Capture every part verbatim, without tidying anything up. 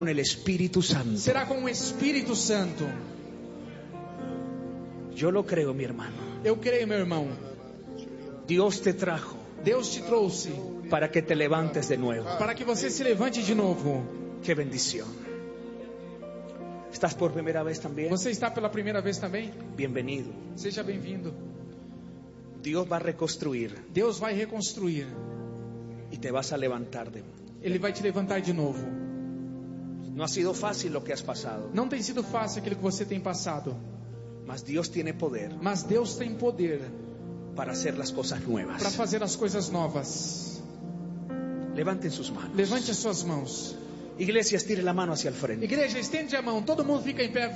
con el Espíritu Santo. Será com o Espírito Santo. Yo lo creo, mi hermano. Eu creio, meu irmão. Dios te trajo Deus te trouxe para que te levantes de nuevo. para que você se levante de novo. Qué bendición. ¿Estás por primera vez también? Você está pela primeira vez também? Bienvenido. Seja bem-vindo. Dios va a reconstruir Deus vai reconstruir. y te vas a levantar de. Ele vai te levantar de novo. No ha sido fácil lo que has pasado, Não tem sido fácil aquilo que você tem passado, mas Dios tiene poder mas Deus tem poder para hacer las cosas para nuevas. fazer as coisas novas. Levanten sus manos. Levante as suas mãos. Iglesia, estire la mano hacia el frente. Igreja, estende a mão. Todo mundo fica em pé.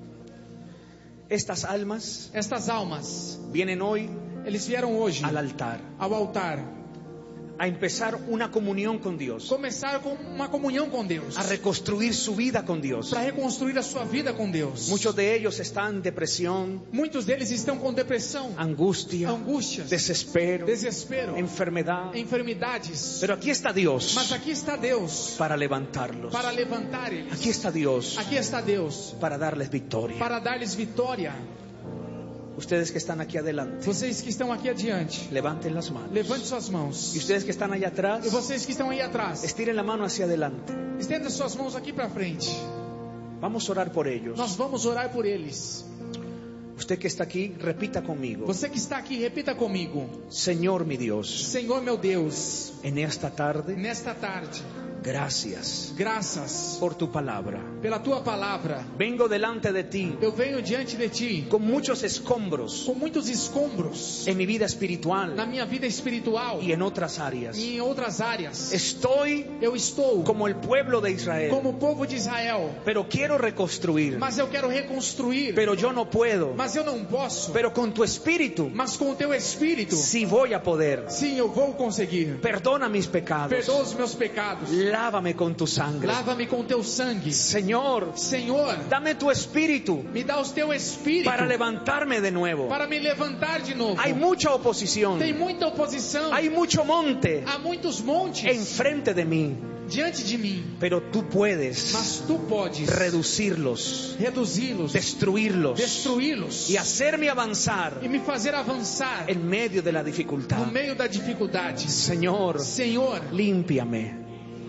Estas almas Estas almas, vienen hoy eles vieram hoje al altar ao altar, a empezar una comunión con Dios, começaram com uma comunhão com Deus, a reconstruir su vida con Dios. para reconstruir a sua vida com Deus. Muchos de ellos están en depresión, Muitos deles estão com depressão, angustia, angústias, desespero, desespero, enfermedad. enfermidades. Pero aquí está Dios Mas aqui está Deus para levantarlos. para levantar eles. Aquí está Dios Aqui está Deus para darles victoria. para dar-lhes vitória. Ustedes que están aquí adelante, Vocês que estão aqui adiante, levanten las manos. levante suas mãos. Y ustedes que están allá atrás, E vocês que estão aí atrás, estiren la mano hacia adelante. estenda suas mãos aqui para frente. Vamos a orar por ellos. Nós vamos orar por eles. Usted que está aquí, repita conmigo. Você que está aqui, repita comigo. Señor mi Dios, Senhor meu Deus, en esta tarde, nesta tarde, gracias graças por tu palabra. pela tua palavra. Vengo delante de ti Eu venho diante de ti con muchos escombros com muitos escombros en mi vida espiritual na minha vida espiritual y en otras áreas. e em outras áreas. Estoy Eu estou como el pueblo de Israel, como o povo de Israel, pero quiero reconstruir, mas eu quero reconstruir, pero yo no puedo. mas eu não posso. Pero con tu espíritu Mas com o teu espírito, sí voy a poder. sim, eu vou conseguir. Perdona mis pecados. Perdoa os meus pecados. Lávame con tu sangre. Lava-me com teu sangue. Señor, Senhor, dame tu espíritu me dá o teu espírito para levantarme de nuevo. para me levantar de novo. Hay mucha oposición. Tem muita oposição. Hay mucho monte Há muitos montes enfrente de mí. diante de mim. Pero tú puedes Mas tu podes reducirlos, reduzi-los, destruirlos destruí-los y hacerme avanzar e me fazer avançar en medio de la dificultad. no meio da dificuldade. Señor, Senhor, límpiame,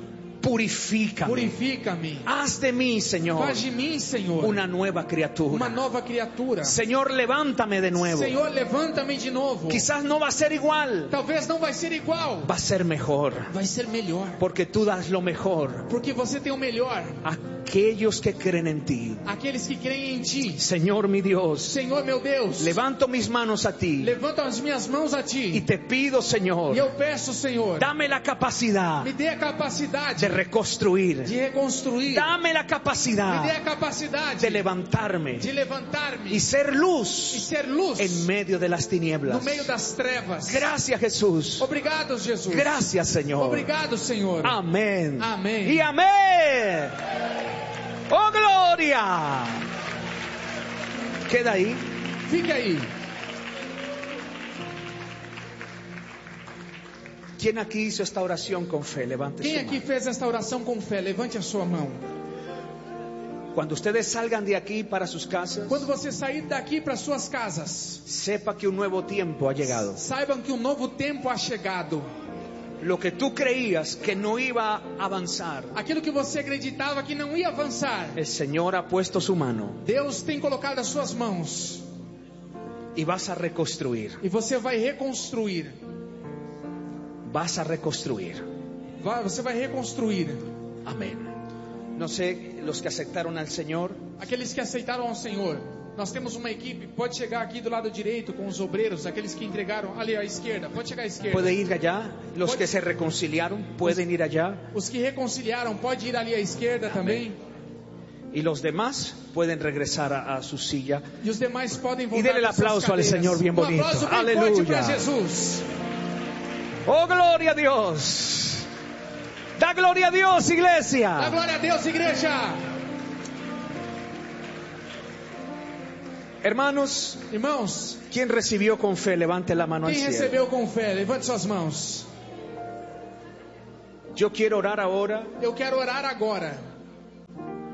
purifícame, purifica-me. haz de mí, Señor, Faz de mim, Senhor, una nueva criatura. uma nova criatura. Señor, levántame de nuevo. Senhor, levanta-me de novo. Quizás no va a ser igual, Talvez não vai ser igual, va a ser mejor, vai ser melhor, porque tú das lo mejor porque você tem o melhor. a aquellos que creen en ti. Aqueles que creem em ti. Señor mi Dios, Senhor meu Deus, levanto mis manos a ti levanto as minhas mãos a y ti te pido, Señor, e eu peço, Senhor, dame la capacidad me dê a capacidade de reconstruir, de reconstruir, dame la me dê capacidad a capacidade de levantarme de levantar-me y ser e luz ser luz en medio de las no tinieblas. meio das trevas. Gracias, Jesús. Obrigado, Jesus. Gracias, Señor. Obrigado, Senhor. Amén. Amén. Y amén. ¡Oh, gloria! Queda ahí. Fique aí. ¿Quién aquí hizo esta oración con fe? Levante Quem su aqui mano. fez esta oração com fé? Levante a sua mão. Cuando ustedes salgan de aquí para sus casas, Quando você sair daqui para suas casas, sepa que un nuevo tiempo ha llegado. saibam que um novo tempo ha chegado. Lo que tú creías que no iba a avanzar, Aquilo que você acreditava que não ia avançar, el Señor ha puesto su mano Deus tem colocado as suas mãos y vas a reconstruir. e você vai reconstruir. Vas a reconstruir. Vai, você vai reconstruir. Amén. No sé, los que aceptaron al Señor, Aqueles que aceitaram ao Senhor, nós temos uma equipe. Pode chegar aqui do lado direito com os obreiros, aqueles que entregaram ali à esquerda. Pode chegar à esquerda. puede ir allá. Los que se reconciliaron pueden ir allá. Os que reconciliaram, pode ir ali à esquerda também. Y los demás pueden regresar a, a su silla. E os demais podem Y voltar denle el para suas aplauso al cadeiras. Señor bien Um bonito. aplauso bem forte Aleluya. para Jesus. Oh, gloria a Dios. Da gloria a Dios, Dá iglesia. glória a Deus, igreja. Hermanos, Irmãos, ¿quién recibió con fe? Levante la mano al quem cielo. recebeu com fé, levante suas mãos. Yo quiero orar ahora Eu quero orar agora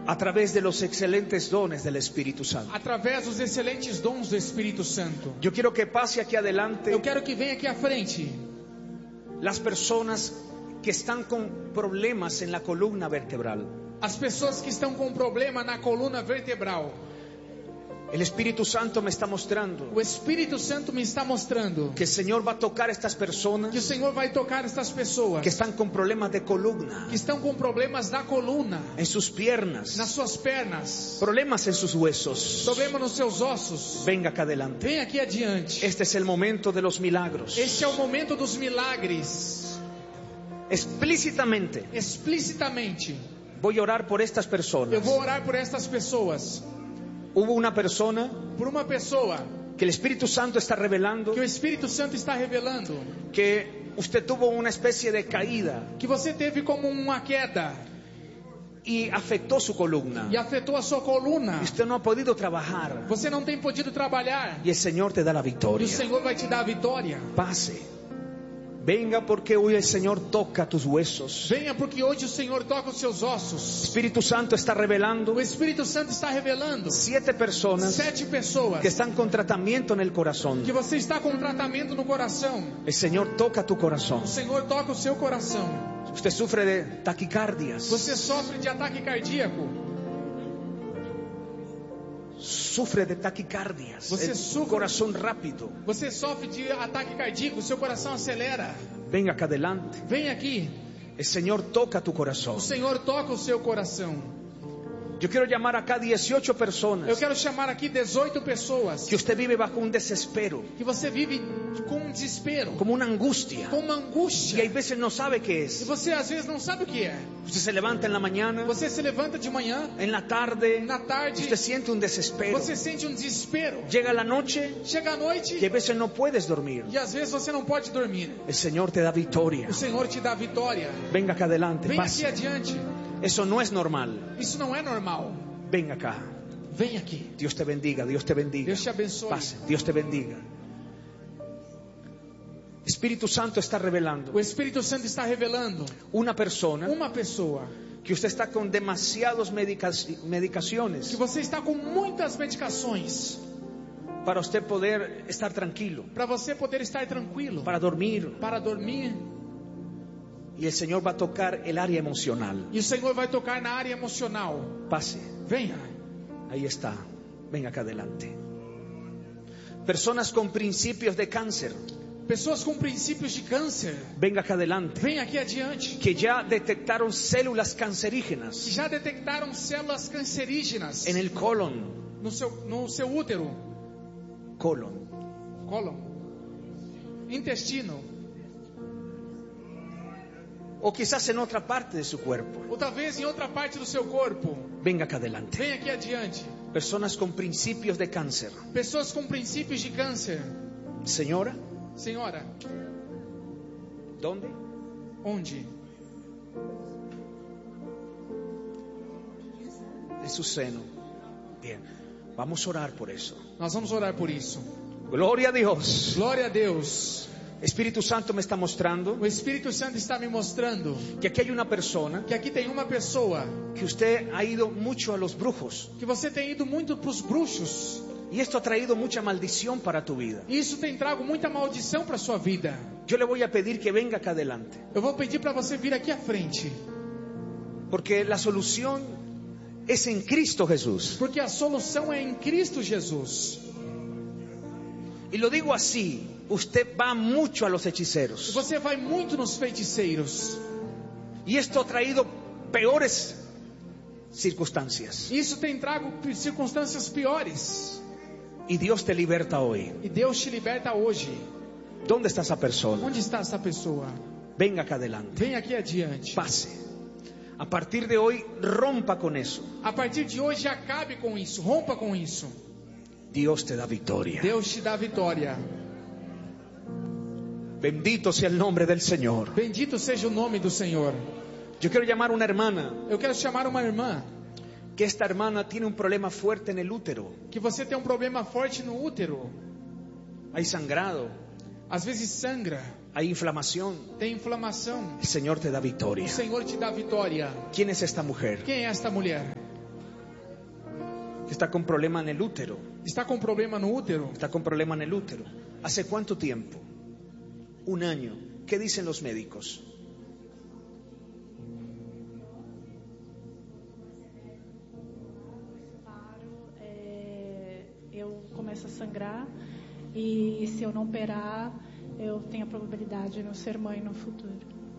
a través de los excelentes dones del Espíritu Santo. através dos excelentes dons do Espírito Santo. Yo quiero que pase aquí adelante Eu quero que venha aqui à frente las personas que están con problemas en la columna vertebral. as pessoas que estão com problema na coluna vertebral. El Espíritu Santo me está mostrando O Espírito Santo me está mostrando que el Señor va a tocar a estas que o personas Senhor vai tocar estas pessoas que están con problemas de columna, que estão com problemas na coluna, en sus piernas, nas suas pernas, problemas en sus huesos. problema nos seus ossos. Venga acá adelante. Vem aqui adiante. Este es el momento de los milagros. Este é o momento dos milagres. Explícitamente Explicitamente, voy a orar por estas eu personas. vou orar por estas pessoas. Hubo una persona Por uma pessoa que el Espíritu Santo está revelando que o Espírito Santo está revelando que usted tuvo una especie de caída que você teve como uma queda y afectó su columna. e afetou a sua coluna. Y usted no ha podido trabajar. Você não tem podido trabalhar Y el Señor te da la e victoria. o Senhor vai te dar a vitória. Pase. Venga porque hoy el Señor toca tus huesos. Venha porque hoje o Senhor toca os seus ossos. Espíritu Santo está revelando O Espírito Santo está revelando siete personas sete pessoas que están con tratamiento en el corazón. que você está com tratamento no coração. El Señor toca tu corazón. O Senhor toca o seu coração. Usted sufre de taquicardias, Você sofre de ataque cardíaco. sufre de taquicardias, Você el sufre- corazón rápido. Você sofre de ataque cardíaco, seu coração acelera. Venga acá adelante. Vem aqui. El Señor toca tu corazón. O Senhor toca o seu coração. Yo quiero llamar acá dieciocho Eu personas quero chamar aqui dezoito pessoas que usted vive bajo un desespero, que você vive com um desespero, como una angustia, com uma y hay angústia. veces no sabe qué E es. você às vezes não sabe o que é. Usted se levanta en la mañana, Você se levanta de manhã, en la tarde, na tarde, usted siente un desespero. você sente um desespero. Llega la noche Chega à noite y a veces no puedes dormir. e às vezes você não pode dormir. El Señor te da victoria. O Senhor te dá a vitória. Venga acá adelante, Vem aqui pase. adiante. Eso no es normal. Isso não é normal. Venga acá. Vem aqui. Dios te bendiga, Dios te bendiga. Deus te abençoe. Pase, Dios te bendiga. Espíritu Santo está revelando O Espírito Santo está revelando una persona uma pessoa que usted está con demasiadas medica- que medicaciones você está com muitas medicações para usted poder estar tranquilo, para você poder estar tranquilo, para dormir. para dormir. Y el Señor va a tocar el área emocional. E o Senhor vai tocar na área emocional. Pase, Venha. ahí está. Venga acá adelante. Personas con principios de cáncer. Pessoas com princípios de câncer. Venga acá adelante. Vem aqui adiante. Que ya detectaron células Que cancerígenas já detectaram células cancerígenas en el colon. no seu, no seu útero, Colon. cólon, intestino, O quizás en otra parte de su cuerpo. ou talvez em outra parte do seu corpo. Venga acá adelante. Vem aqui adiante. Personas con principios de cáncer. Pessoas com princípios de câncer. Señora, Senhora, ¿dónde? onde? En su seno. Bien, vamos a orar por eso. Nós vamos orar por isso. Gloria a Dios. Glória a Deus. Espíritu Santo me está mostrando O Espírito Santo está me mostrando que aquí hay una persona que aqui tem uma pessoa que usted ha ido mucho a los brujos. que você tem ido muito para os bruxos. Y esto ha traído mucha maldición para tu vida. E isso tem trago muita maldição para sua vida. Yo le voy a pedir que venga acá adelante. Eu vou pedir para você vir aqui à frente, Porque la solución es en Cristo Jesús. porque a solução é em Cristo Jesus. Y lo digo así, usted va mucho a los E hechiceros. você vai muito nos feiticeiros. Y esto ha traído peores circunstancias. Isso tem trago circunstâncias piores. Y Dios te liberta hoy. E Deus te liberta hoje. ¿Dónde está esa persona? Onde está essa pessoa? Venga acá adelante. Vem aqui adiante. Pase. A partir de hoy, rompa con eso. A partir de hoje, acabe com isso. Rompa com isso. Dios te da victoria. Deus te dá a vitória. Bendito sea el nombre del Señor. Bendito seja o nome do Senhor. Yo quiero llamar a una hermana, Eu quero chamar uma irmã que esta hermana tiene un problema fuerte en el útero. que você tem um problema forte no útero. Hay sangrado, Às vezes sangra, hay inflamación. tem inflamação. El Señor te da O victoria. Senhor te dá a vitória. ¿Quién es esta mujer? Quem é esta mulher? Está con problema en el útero. está com problema no útero. Está con problema en el útero. ¿Hace cuánto tiempo? Un año. ¿Qué dicen los médicos? É, eu começo a sangrar e se eu não operar, eu tenho a probabilidade de não ser mãe no futuro.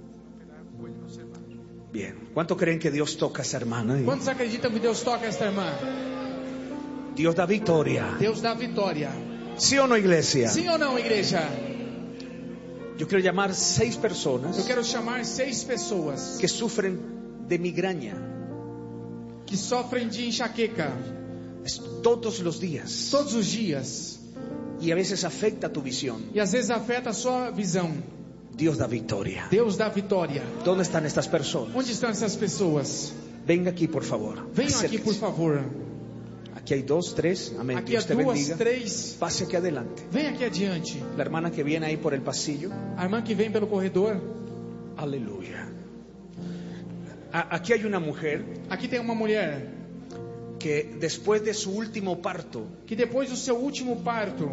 Bien. ¿Cuánto creen que Dios toca a esa hermana? Quantos acreditam que Deus toca esta irmã? Dios da victoria. Deus dá vitória. ¿Sí o no, iglesia? Sim ou não, igreja? Yo quiero llamar seis personas Eu quero chamar seis pessoas que sufren de migraña. que sofrem de enxaqueca Es todos los días. todos os dias Y a veces afecta tu visión. e às vezes afeta a sua visão. Dios da victoria. Deus dá vitória. ¿Dónde están estas personas? Onde estão essas pessoas? Venga aquí, por favor. Venham aqui, por Acérquese. favor. Aquí hay dos, tres. Amén. Aqui há Dios te duas, bendiga. três. Pase aquí adelante. Vem aqui adiante. La hermana que viene ahí por el pasillo. A irmã que vem pelo corredor. Aleluya. A- Aquí hay una mujer Aqui tem uma mulher que después de su último parto que depois do seu último parto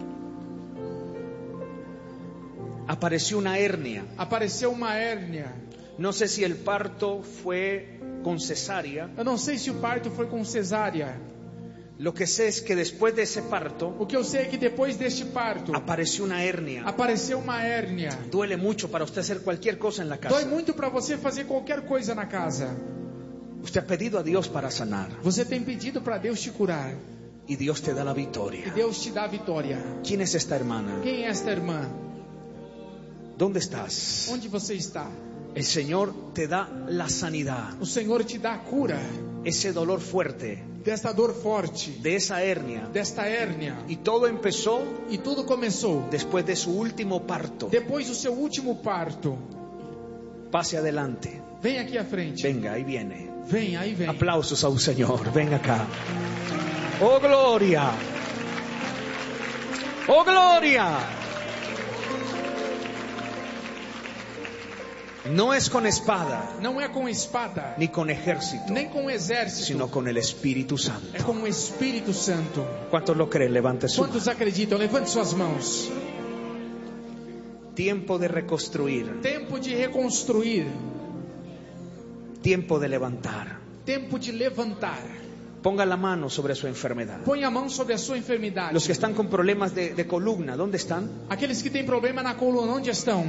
apareció una hernia. apareceu uma hérnia. No sé si el parto fue con cesárea. Eu não sei se o parto foi com cesárea. Lo que sé es que después de ese parto O que eu sei é que depois deste parto apareció una hernia. apareceu uma hérnia. Duele mucho para usted hacer cualquier cosa en la Dói casa. muito para você fazer qualquer coisa na casa. Usted ha pedido a Dios para sanar Você tem pedido para Deus te curar y Dios te da la e victoria. Deus te dá a vitória. ¿Quién es esta hermana? Quem é esta irmã? ¿Dónde estás? Onde você está? El Señor te da la sanidad. O Senhor te dá a cura Ese dolor fuerte desta dor forte, de esa hernia. desta hérnia. Y todo empezó E tudo começou después de su último parto. depois do seu último parto. Pase adelante. Vem aqui à frente. Venga, ahí viene. Vem, aí vem. Aplausos a un Señor. Ven acá. Oh, gloria. Oh, gloria. No es con espada Não é com espada, ni con ejército, nem com exército, sino con el Espíritu é Santo. com o Espírito Santo. ¿Cuántos lo creen? Levante su mano. Quantos acreditam? Levante suas mãos. Tiempo de reconstruir, Tempo de reconstruir, tiempo de levantar. tempo de levantar. Ponga la mano sobre su enfermedad. Põe a mão sobre a sua enfermidade. Los que están con problemas de, de columna, ¿dónde están? Aqueles que têm problema na coluna, onde estão?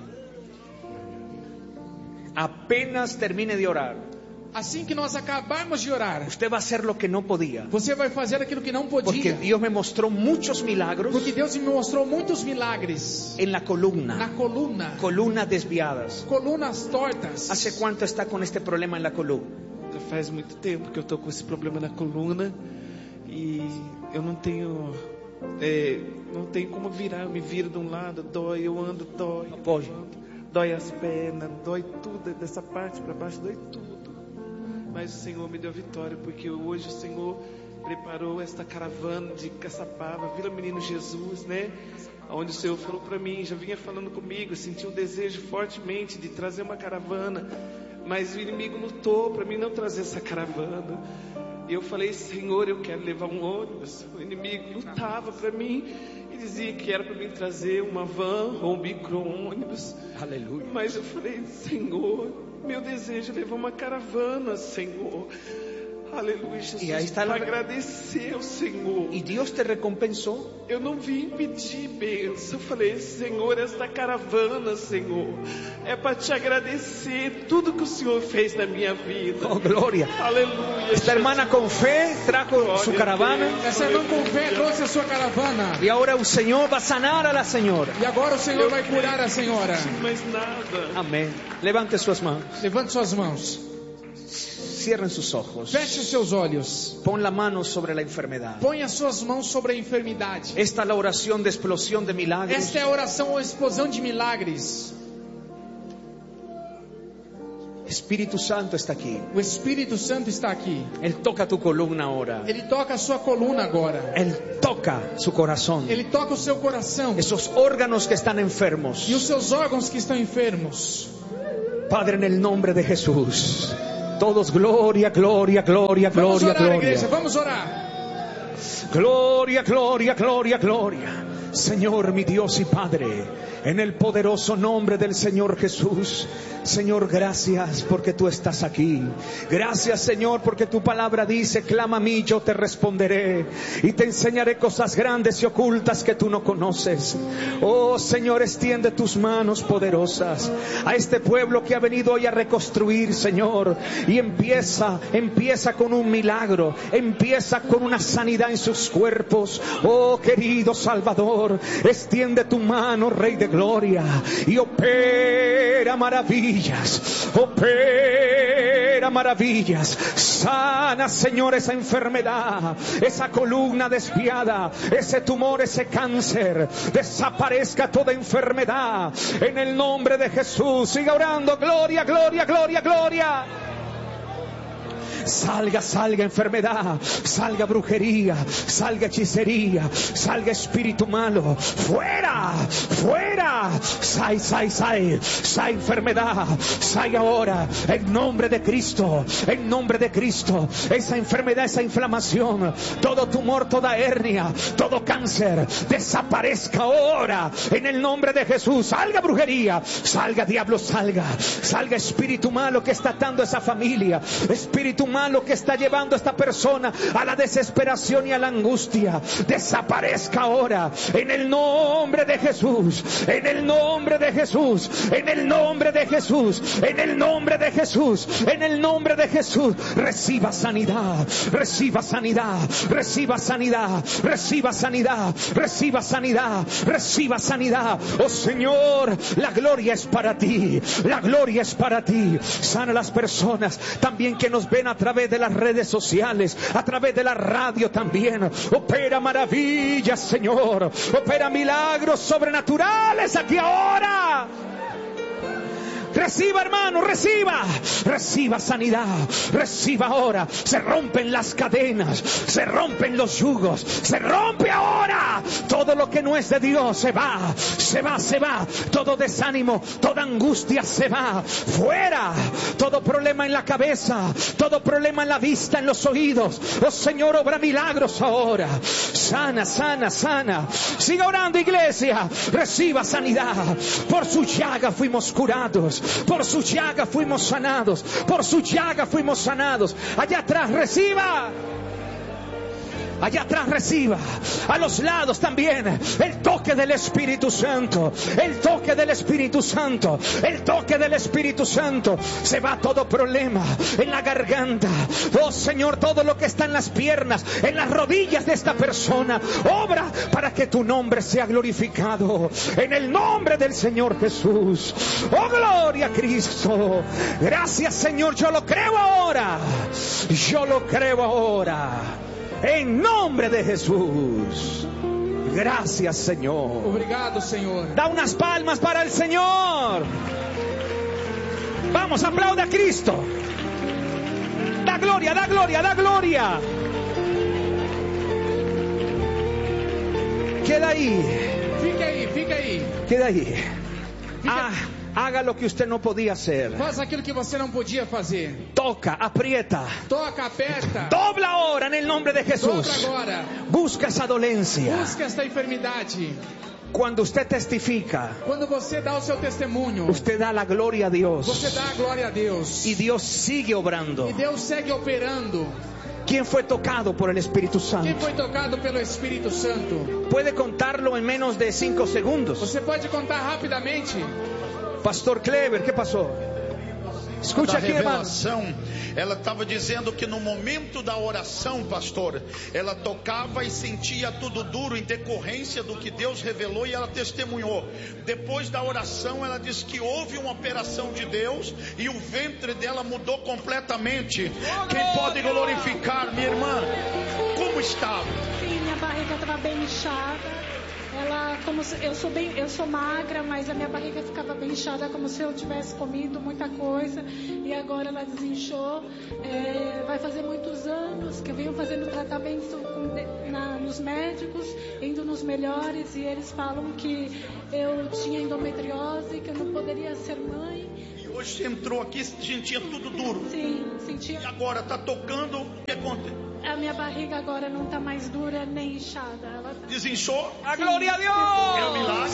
Apenas termine de orar, Assim que nós acabarmos de orar, usted va a hacer lo que no podía. você vai fazer aquilo que não Porque podia. Dios me mostró muchos milagros Porque Deus me mostrou muitos milagres en la na columna, coluna, columnas desviadas. colunas tortas. ¿Hace cuánto está con este problema en la columna? Já faz muito tempo que eu tô com esse problema na coluna e eu não tenho é, não tenho como virar, eu me viro de um lado, dói, eu ando, dói, Apoio. dói as pernas, dói tudo, dessa parte para baixo, dói tudo. Mas o Senhor me deu vitória, porque hoje o Senhor preparou esta caravana de Caçapava, Vila Menino Jesus, né? Onde o Senhor falou para mim, já vinha falando comigo, eu senti um desejo fortemente de trazer uma caravana, mas o inimigo lutou para mim não trazer essa caravana. E eu falei, Senhor, eu quero levar um ônibus. O inimigo lutava para mim e dizia que era para mim trazer uma van ou um micro-ônibus. Aleluya. Mas eu falei, Senhor, meu desejo é levar uma caravana, Senhor. Aleluia, Jesus, E aí está para la- agradecer ao Senhor. ¿Y Dios te recompensó? Eu não vim pedir bênção. Eu falei, Senhor, esta caravana, Senhor, é para te agradecer tudo que o Senhor fez na minha vida. Oh, gloria. Aleluia. Esta hermana con fe trajo su caravana Essa irmã com fé trouxe a sua caravana. y ahora el Señor va a sanar a la señora. E agora o Senhor vai curar a senhora. Mais nada. Amén. Levante sus manos. Levante suas mãos. Cierren sus ojos. Feche os seus olhos. Pon la mano sobre la enfermedad. Põe as suas mãos sobre a enfermidade. Esta es la oración de explosión de milagros. Esta é a oração ou explosão de milagres. Espíritu Santo está aquí. O Espírito Santo está aqui. Él toca tu columna ahora. Ele toca a sua coluna agora. Él toca su corazón. Ele toca o seu coração. Esos órganos que están enfermos. E os seus órgãos que estão enfermos. Padre, en el nombre de Jesús, Todos, gloria, gloria, gloria, Vamos gloria, orar, gloria. igreja, vamos orar. Gloria, gloria, gloria, gloria. Señor, mi Dios y Padre, en el poderoso nombre del Señor Jesús. Señor, gracias porque tú estás aquí. Gracias, Señor, porque tu palabra dice: clama a mí, yo te responderé y te enseñaré cosas grandes y ocultas que tú no conoces. Oh, Señor, extiende tus manos poderosas a este pueblo que ha venido hoy a reconstruir, Señor. Y empieza, empieza con un milagro, empieza con una sanidad en sus cuerpos. Oh, querido Salvador, extiende tu mano, Rey de Gloria, y opera maravillas. Opera maravillas. Sana, Señor, esa enfermedad, esa columna desviada, ese tumor, ese cáncer. Desaparezca toda enfermedad en el nombre de Jesús. Siga orando. Gloria, gloria, gloria, gloria. Salga, salga enfermedad, salga brujería, salga hechicería, salga espíritu malo. Fuera, fuera. Sai, sai, sai, sai enfermedad, sai ahora. En nombre de Cristo, en nombre de Cristo. Esa enfermedad, esa inflamación, todo tumor, toda hernia, todo cáncer, desaparezca ahora. En el nombre de Jesús. Salga brujería, salga diablo, salga. Salga espíritu malo que está atando a esa familia. Espíritu malo que está llevando a esta persona a la desesperación y a la angustia. Desaparezca ahora en el nombre de Jesús, en el nombre de Jesús, en el nombre de Jesús, en el nombre de Jesús, en el nombre de Jesús. Reciba sanidad, reciba sanidad, reciba sanidad, reciba sanidad, reciba sanidad, reciba sanidad. Oh Señor, la gloria es para ti, la gloria es para ti. Sana a las personas también que nos ven a través de las redes sociales, a través de la radio también. Opera maravillas, Señor. Opera milagros sobrenaturales aquí ahora. Reciba, hermano, reciba, reciba sanidad, reciba ahora. Se rompen las cadenas, se rompen los yugos, se rompe ahora. Todo lo que no es de Dios se va, se va, se va. Todo desánimo, toda angustia se va, fuera. Todo problema en la cabeza, todo problema en la vista, en los oídos. Oh Señor, obra milagros ahora. Sana, sana, sana. Siga orando, iglesia. Reciba sanidad. Por su llaga fuimos curados. Por su llaga fuimos sanados. Por su llaga fuimos sanados. Allá atrás reciba. Allá atrás reciba. A los lados también el toque del Espíritu Santo. El toque del Espíritu Santo. El toque del Espíritu Santo. Se va todo problema en la garganta. Oh Señor, todo lo que está en las piernas, en las rodillas de esta persona, obra para que tu nombre sea glorificado. En el nombre del Señor Jesús. Oh, gloria a Cristo. Gracias, Señor. Yo lo creo ahora. Yo lo creo ahora. En nombre de Jesús. Gracias, Señor. Obrigado, Señor. Da unas palmas para el Señor. Vamos, aplauda a Cristo. Da gloria, da gloria, da gloria. Queda ahí. Fica aí, fica aí. Queda ahí. Fica... Ah, haga lo que usted no podía hacer. Faz aquilo que você não podia fazer. Toca, aprieta. Toca, aperta. Dobla ahora en el nombre de Jesús. Dobra agora. Busca esa dolencia. Busca esta enfermidade. Cuando usted testifica, Quando você dá o seu testemunho, usted da la gloria a Dios. você dá a glória a Deus. Y Dios sigue obrando. E Deus segue operando. ¿Quién fue tocado por el Espíritu Quem Santo? foi tocado pelo Espírito Santo? Puede contarlo en menos de cinco segundos. Você pode contar rapidamente. Pastor Kleber, ¿qué pasó? Escute Da aqui, irmão. revelação, ela estava dizendo que no momento da oração, pastor, ela tocava e sentia tudo duro em decorrência do que Deus revelou e ela testemunhou. Depois da oração, ela disse que houve uma operação de Deus e o ventre dela mudou completamente. Quem pode glorificar, minha irmã? Como estava? Sim, minha barriga estava bem inchada. Ela, como se, eu sou bem, eu sou magra, mas a minha barriga ficava bem inchada, como se eu tivesse comido muita coisa. E agora ela desinchou. É, vai fazer muitos anos que eu venho fazendo tratamento com, na, nos médicos, indo nos melhores, e eles falam que eu tinha endometriose, que eu não poderia ser mãe. Hoje você entrou aqui, sentia tudo duro. Sim, sentia. E agora está tocando, o que aconteceu? A minha barriga agora não tá mais dura nem inchada. Ela tá... Desinchou? ¡A Sim, gloria a sim, Dios! É um milagre.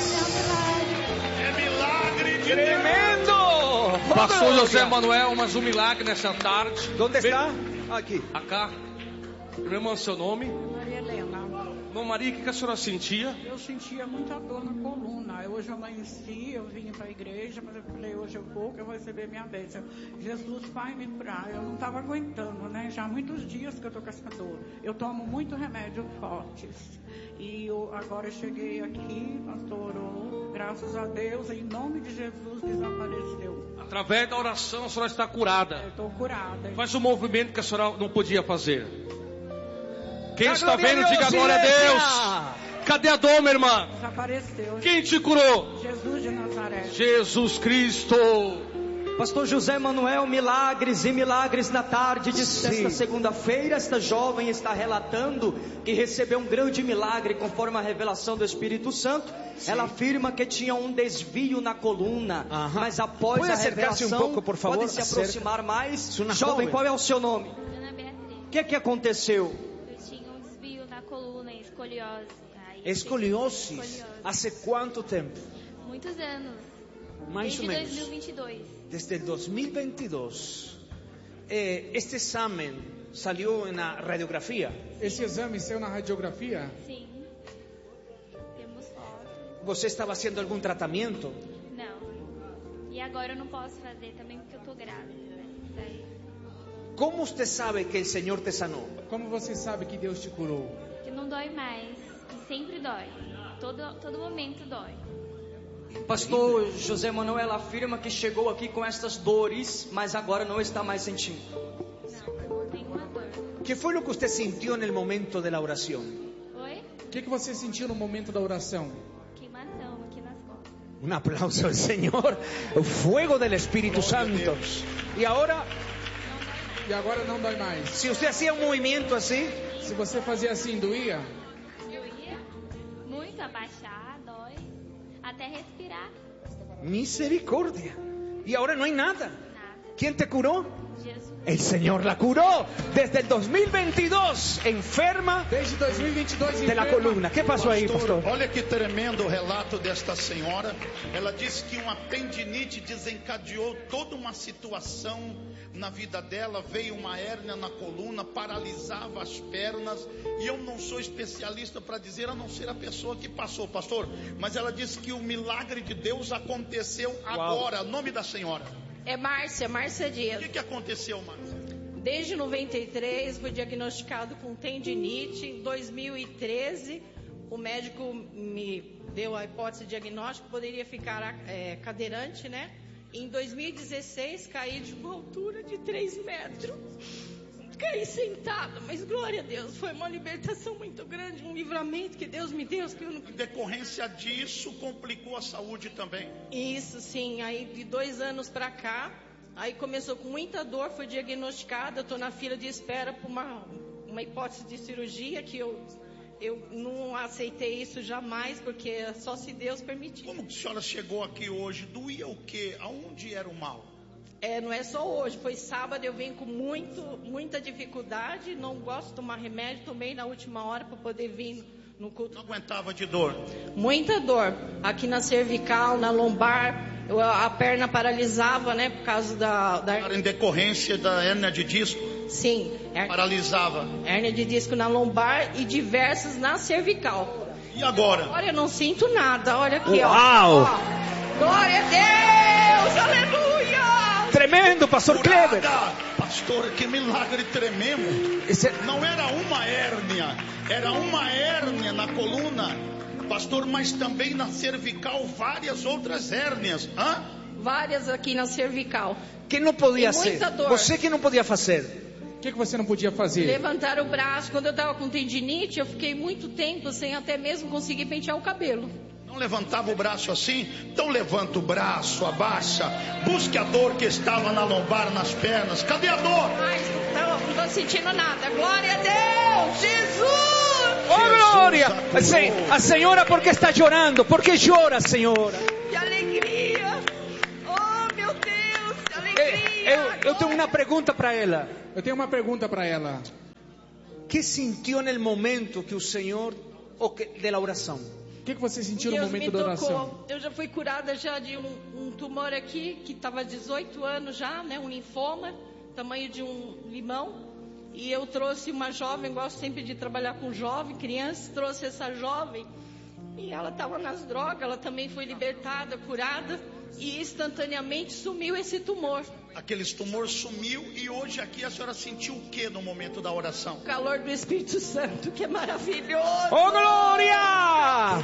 É um milagre. É milagre de Deus. ¡Tremendo! Pastor ¡Oh, José gloria! Manuel, mais um milagre nessa tarde. ¿Dónde está? Aquí. Acá. Minha irmã, seu nome? Maria Helena, Irmã Maria, o que a senhora sentia? eu sentia muita dor na coluna. Eu, hoje eu amanheci, eu vim para a igreja, mas eu falei, hoje eu vou, que eu vou receber minha bênção. Jesus vai me curar. Eu não estava aguentando, né? Já há muitos dias que eu estou com essa dor. Eu tomo muito remédio fortes. E eu, agora eu cheguei aqui, pastor, orou, graças a Deus, em nome de Jesus, desapareceu. Através da oração, a senhora está curada. Eu estou curada. Faz um movimento que a senhora não podia fazer. Quem ¡A está gloria a vendo, Dios, diga glória a iglesia! Deus. Cadê a dor, minha irmã? Desapareceu. Quem te curou? Jesus de Nazaré. Jesus Cristo. Pastor José Manuel, milagres e milagres na tarde desta segunda-feira. Esta jovem está relatando que recebeu um grande milagre conforme a revelação do Espírito Santo. Sim. Ela afirma que tinha um desvio na coluna, Aham. mas após Pode a acercar-se um revelação, pouco, por favor? pode se aproximar mais. Suna Jovem, joven. qual é o seu nome? Dona Beatriz, O que que aconteceu? eu tinha um desvio na coluna, escoliose. Aí eu Escoliosis. tive escoliose. ¿Hace cuánto tiempo? Muitos anos. Mais ou Desde menos. dois mil e vinte e dois. Desde el dos mil veintidós. Eh, este examen salió en la radiografía. Esse exame saiu na radiografia? Sim. Temos foto. ¿Você estaba haciendo algún tratamiento? Não. E agora eu não posso fazer também porque eu tô grávida. Né? Daí, ¿Cómo usted sabe que el Señor te sanó? Como você sabe que Deus te curou? que não dói mais. E sempre dói. Todo, todo momento dói. Pastor José Manuel afirma que chegou aqui com estas dores, mas agora não está mais sentindo. Não, nenhuma dor. ¿Qué fue lo que usted sintió en el momento de la oración? Oi? O que, que você sentiu no momento da oração? Queimação aqui nas costas. Un aplauso al Señor. El fuego del Espíritu Santo. Y ahora, E agora não dói mais. si usted hacía un movimiento así, Se você fazia assim, doía? Doía muito, abaixar, dói. Até respirar, misericordia. Y ahora no hay nada. nada. ¿Quién te curó? Jesus. El Señor la curó desde el dos mil veintidós, enferma Desde dois mil e vinte e dois de la enferma. columna. ¿Qué pasó ahí, pastor? Olha que tremendo o relato desta senhora. Ela disse que uma tendinite desencadeou toda uma situação na vida dela. Veio uma hérnia na coluna, paralisava as pernas. E eu não sou especialista para dizer, a não ser a pessoa que passou, pastor. Mas ela disse que o milagre de Deus aconteceu agora. O nome da senhora? É Márcia, Márcia O Dias. que, que aconteceu, Márcia? Desde noventa e três fui diagnosticado com tendinite. Em dois mil e treze o médico me deu a hipótese diagnóstica, poderia ficar é, cadeirante, né? Em dois mil e dezesseis caí de uma altura de três metros. Caí sentada, mas glória a Deus, foi uma libertação muito grande, um livramento que Deus me deu. Que eu não... Em decorrência disso, complicou a saúde também. Isso, sim. Aí de dois anos pra cá, aí começou com muita dor, foi diagnosticada. Estou na fila de espera para uma, uma hipótese de cirurgia que eu, eu não aceitei isso jamais, porque é só se Deus permitir. Como que a senhora chegou aqui hoje? Doía o quê? Aonde era o mal? É, não é só hoje, foi sábado, eu venho com muito, muita dificuldade, não gosto de tomar remédio, tomei na última hora para poder vir no culto. Não aguentava de dor? Muita dor, aqui na cervical, na lombar, eu, a perna paralisava, né, por causa da... da... Era em decorrência da hérnia de disco? Sim. Her... Paralisava? Hérnia de disco na lombar e diversas na cervical. E agora? Agora eu não sinto nada, olha aqui, Uau! ó. ó. Glória a Deus, aleluia! Tremendo, pastor Kleber. Pastor, que milagre tremendo. Esse... Não era uma hérnia, era uma hérnia na coluna, pastor, mas também na cervical, várias outras hérnias. Hã? Várias aqui na cervical. Que não podia ser? Dor. Você que não podia fazer? O que, que você não podia fazer? Levantar o braço. Quando eu estava com tendinite, eu fiquei muito tempo sem até mesmo conseguir pentear o cabelo. Não levantava o braço assim? Então levanta o braço, abaixa. Busque a dor que estava na lombar, nas pernas. Cadê a dor? Ai, não estou sentindo nada. Glória a Deus! Jesus! Oh, glória! A senhora, por que está chorando? Por que chora, senhora? Que alegria! Oh, meu Deus! Eu, eu tenho uma pergunta para ela. Eu tenho uma pergunta para ela. Que sentiu no momento que o Senhor, ou que, de la oração? O que, que você sentiu Deus no momento me da oração? tocou. Eu já fui curada já de um, um tumor aqui, que estava dezoito anos já, né? Um linfoma, tamanho de um limão. E eu trouxe uma jovem, gosto sempre de trabalhar com jovem, criança, trouxe essa jovem. E ela estava nas drogas, ela também foi libertada, curada. E instantaneamente sumiu esse tumor. Aqueles tumor sumiu e hoje aqui a senhora sentiu o que no momento da oração? O calor do Espírito Santo, que é maravilhoso. Oh, glória!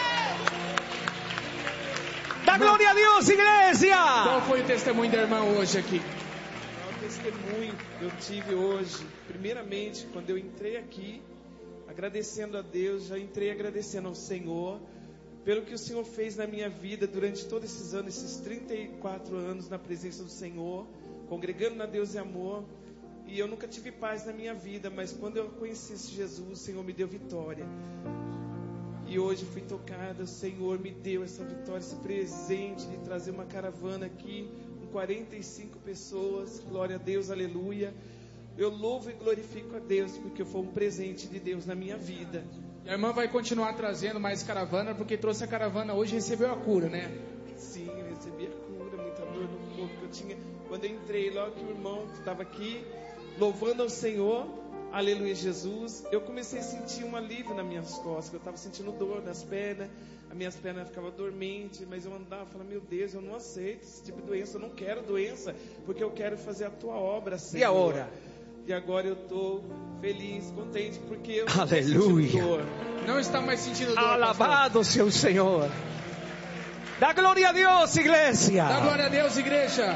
Dá glória a Deus, igreja! Qual foi o testemunho da irmã hoje aqui? O testemunho que eu tive hoje, primeiramente, quando eu entrei aqui, agradecendo a Deus, já entrei agradecendo ao Senhor, pelo que o Senhor fez na minha vida durante todos esses anos, esses trinta e quatro anos na presença do Senhor, congregando na Deus e Amor. E eu nunca tive paz na minha vida, mas quando eu conheci esse Jesus, o Senhor me deu vitória. E hoje fui tocada, o Senhor me deu essa vitória, esse presente de trazer uma caravana aqui, com quarenta e cinco pessoas, glória a Deus, aleluia. Eu louvo e glorifico a Deus, porque foi um presente de Deus na minha vida. A irmã vai continuar trazendo mais caravana, porque trouxe a caravana hoje e recebeu a cura, né? Sim, eu recebi a cura, muita dor no corpo que eu tinha. Quando eu entrei, logo que o irmão estava aqui, louvando ao Senhor, aleluia Jesus, eu comecei a sentir um alívio nas minhas costas, eu estava sentindo dor nas pernas, as minhas pernas ficavam dormentes, mas eu andava e falava, meu Deus, eu não aceito esse tipo de doença, eu não quero doença, porque eu quero fazer a tua obra, Senhor. E agora? E agora eu estou feliz, contente, porque eu aleluia. Dor. Não está mais sentindo dor. Alabado seja o Senhor. Dá glória a Deus, igreja. Dá glória a Deus, igreja.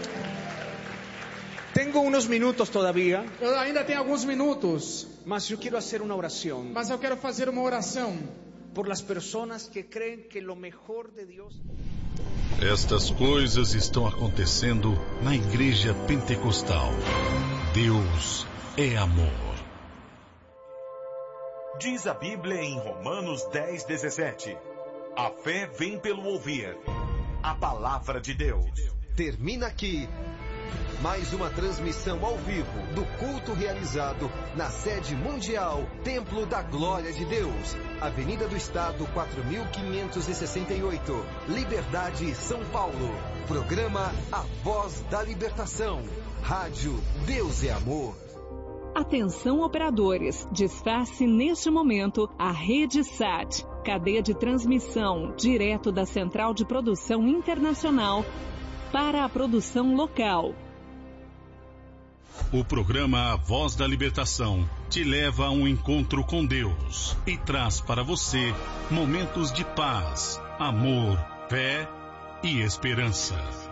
Tenho uns minutos todavía. Eu ainda tenho alguns minutos. Mas eu quero fazer uma oração. Mas eu quero fazer uma oração. Por las personas que creem que lo mejor de Deus. Estas coisas estão acontecendo na Igreja Pentecostal. Deus é amor. Diz a Bíblia em Romanos dez, dezessete. A fé vem pelo ouvir a palavra de Deus. Termina aqui mais uma transmissão ao vivo do culto realizado na sede mundial Templo da Glória de Deus, Avenida do Estado quatro mil quinhentos e sessenta e oito, Liberdade, São Paulo. Programa A Voz da Libertação. Rádio Deus é Amor. Atenção operadores, desface neste momento a Rede Sat, cadeia de transmissão direto da Central de Produção Internacional para a produção local. O programa A Voz da Libertação te leva a um encontro com Deus e traz para você momentos de paz, amor, fé e esperança.